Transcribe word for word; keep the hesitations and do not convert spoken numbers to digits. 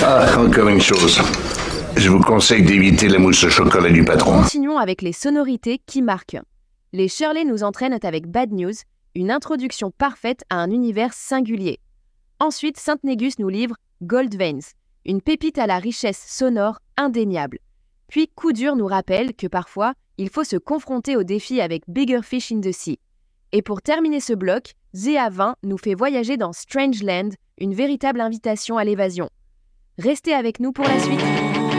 Ah, encore une chose. Je vous conseille d'éviter la mousse au chocolat du patron. Continuons avec les sonorités qui marquent. Les Shirley nous entraînent avec Bad News, une introduction parfaite à un univers singulier. Ensuite, Sainte-Négus nous livre Gold Veins, une pépite à la richesse sonore indéniable. Puis Coup dur nous rappelle que parfois, il faut se confronter aux défis avec Bigger Fish in the Sea. Et pour terminer ce bloc, Zéa vingt nous fait voyager dans Strange Land, une véritable invitation à l'évasion. Restez avec nous pour la suite.